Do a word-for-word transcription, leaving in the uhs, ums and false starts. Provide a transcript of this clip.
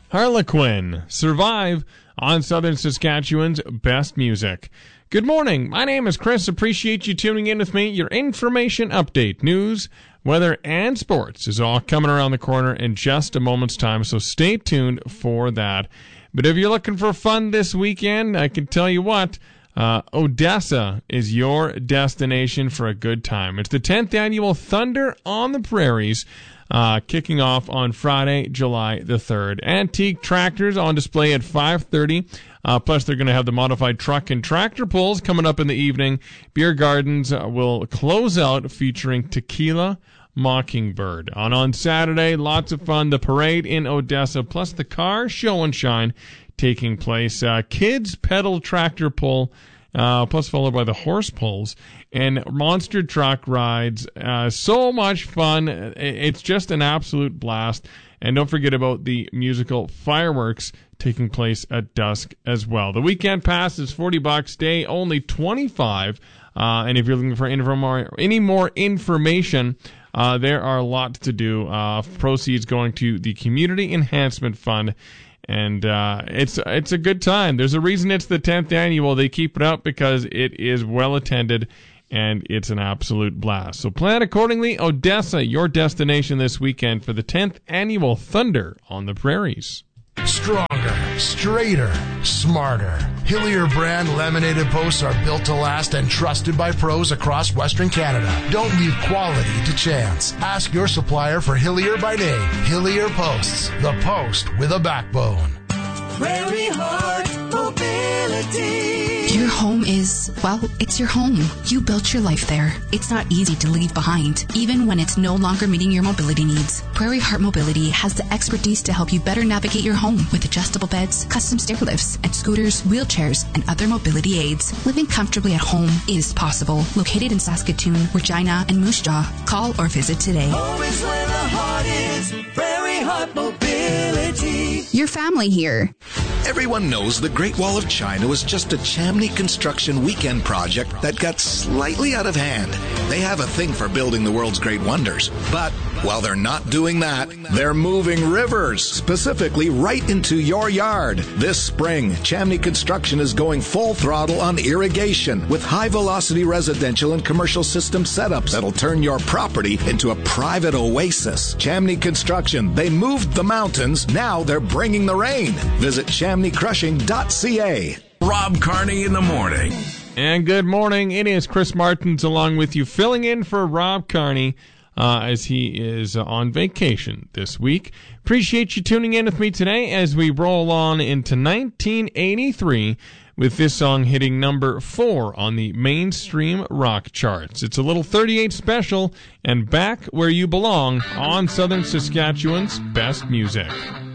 Harlequin, Survive on Southern Saskatchewan's Best Music. Good morning. My name is Chris. Appreciate you tuning in with me. Your information update, news, weather, and sports is all coming around the corner in just a moment's time, so stay tuned for that. But if you're looking for fun this weekend, I can tell you what, uh, Odessa is your destination for a good time. It's the tenth annual Thunder on the Prairies, Uh, kicking off on Friday, July the third. Antique tractors on display at five thirty. Uh, plus, they're going to have the modified truck and tractor pulls coming up in the evening. Beer gardens uh, will close out featuring Tequila Mockingbird. On on Saturday, lots of fun. The parade in Odessa, plus the car show and shine taking place. Uh, kids pedal tractor pull, uh, plus followed by the horse pulls. And monster truck rides. Uh, so much fun. It's just an absolute blast. And don't forget about the musical fireworks taking place at dusk as well. The weekend pass is forty bucks, day only twenty-five. Uh, and if you're looking for info- any more information, uh, there are lots to do. Uh, proceeds going to the Community Enhancement Fund. And uh, it's it's a good time. There's a reason it's the tenth annual. They keep it up because it is well attended. And it's an absolute blast. So plan accordingly. Odessa, your destination this weekend for the tenth annual Thunder on the Prairies. Stronger, straighter, smarter. Hillier brand laminated posts are built to last and trusted by pros across Western Canada. Don't leave quality to chance. Ask your supplier for Hillier by name. Hillier Posts, the post with a backbone. Prairie Heart Mobility. Your home is, well, it's your home. You built your life there. It's not easy to leave behind, even when it's no longer meeting your mobility needs. Prairie Heart Mobility has the expertise to help you better navigate your home with adjustable beds, custom stair lifts, and scooters, wheelchairs, and other mobility aids. Living comfortably at home is possible. Located in Saskatoon, Regina, and Moose Jaw. Call or visit today. Home is where the heart is. Prairie Heart Mobility. Your family here. Everyone knows the Great Wall of China was just a Chamney construction weekend project that got slightly out of hand. They have a thing for building the world's great wonders. But while they're not doing that, they're moving rivers, specifically right into your yard. This spring, Chamney Construction is going full throttle on irrigation with high-velocity residential and commercial system setups that'll turn your property into a private oasis. Chamney Construction, they moved the mountains, now they're bringing the rain. Visit chamney crushing dot c a. Rob Carney in the morning. And good morning. It is Chris Martins along with you, filling in for Rob Carney uh, as he is uh, on vacation this week. Appreciate you tuning in with me today as we roll on into nineteen eighty-three with this song hitting number four on the mainstream rock charts. It's a little thirty-eight special and back where you belong on Southern Saskatchewan's Best Music.